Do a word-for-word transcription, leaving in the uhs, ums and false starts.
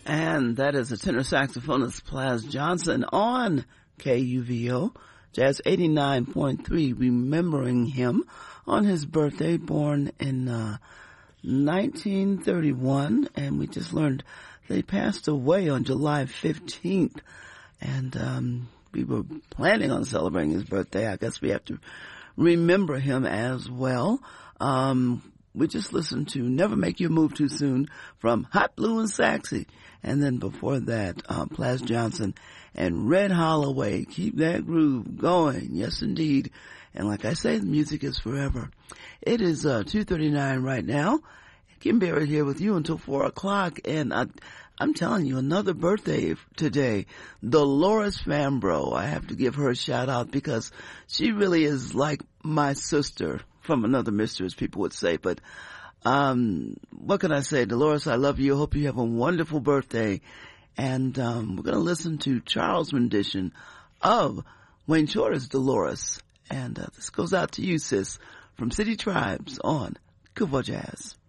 And that is a tenor saxophonist, Plas Johnson, on K U V O, Jazz eighty-nine point three, remembering him on his birthday, born in uh, nineteen thirty-one, and we just learned that he passed away on July fifteenth, and um, we were planning on celebrating his birthday. I guess we have to remember him as well. Um, we just listened to Never Make Your Move Too Soon from Hot Blue and Saxy. And then before that, um, Plas Johnson and Red Holloway. Keep that groove going. Yes, indeed. And like I say, the music is forever. It is uh, two thirty-nine right now. Kim Barrett here with you until four o'clock. And I, I'm telling you, another birthday today. Dolores Fambro. I have to give her a shout out because she really is like my sister from another mister, as people would say. But Um, what can I say? Dolores, I love you. Hope you have a wonderful birthday. And, um, we're going to listen to Charles' rendition of Wayne Shorter's Dolores. And, uh, this goes out to you, sis, from City Tribes on Good Boy Jazz.